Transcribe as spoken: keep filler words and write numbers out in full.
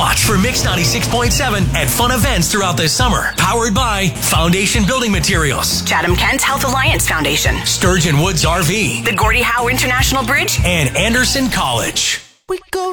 Watch for Mix ninety-six point seven at fun events throughout the summer. Powered by Foundation Building Materials, Chatham Kent Health Alliance Foundation, Sturgeon Woods R V, the Gordie Howe International Bridge, and Anderson College. We go